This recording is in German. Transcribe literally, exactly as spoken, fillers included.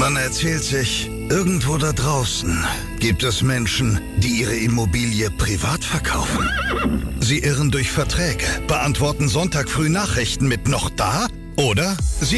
Man erzählt sich, irgendwo da draußen gibt es Menschen, die ihre Immobilie privat verkaufen. Sie irren durch Verträge, beantworten Sonntag früh Nachrichten mit „noch da?“ oder sie